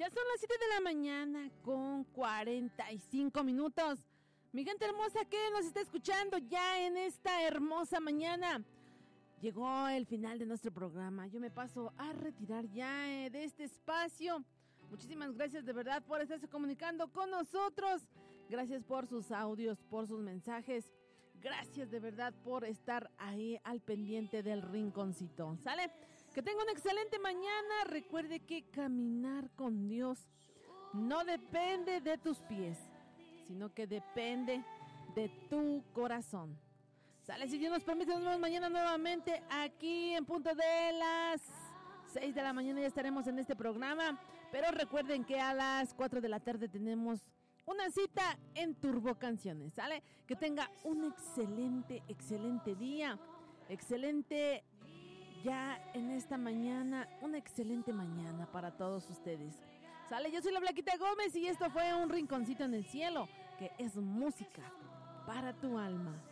Ya son las 7 de la mañana con 45 minutos. Mi gente hermosa que nos está escuchando ya en esta hermosa mañana. Llegó el final de nuestro programa. Yo me paso a retirar ya de este espacio. Muchísimas gracias de verdad por estarse comunicando con nosotros. Gracias por sus audios, por sus mensajes. Gracias de verdad por estar ahí al pendiente del rinconcito. ¿Sale? Que tenga una excelente mañana. Recuerde que caminar con Dios no depende de tus pies, sino que depende de tu corazón. ¿Sale? Si Dios nos permite, nos vemos mañana nuevamente aquí en punto de las 6 de la mañana. Ya estaremos en este programa. Pero recuerden que a las 4 de la tarde tenemos una cita en Turbo Canciones, ¿sale? Que tenga un excelente día. Excelente ya en esta mañana. Una excelente mañana para todos ustedes. ¿Sale? Yo soy la Blanquita Gómez y esto fue Un Rinconcito en el Cielo, que es música para tu alma.